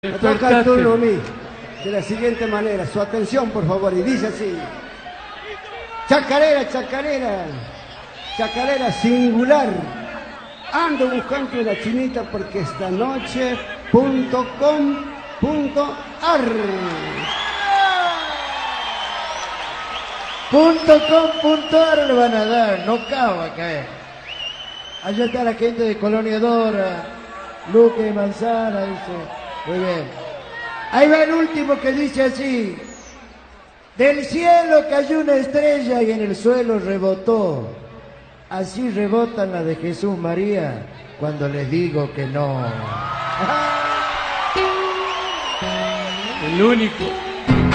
Me toca el turno a mí, de la siguiente manera. Su atención, por favor, y dice así. Chacarera, chacarera, chacarera singular. Ando buscando una chinita porque esta noche .com.ar. .com.ar le van a dar, no acaba a caer. Allá está la gente de Colonia Dora, Luque Manzana, dice. Muy bien. Ahí va el último que dice así. Del cielo cayó una estrella y en el suelo rebotó. Así rebotan las de Jesús María cuando les digo que no. El único.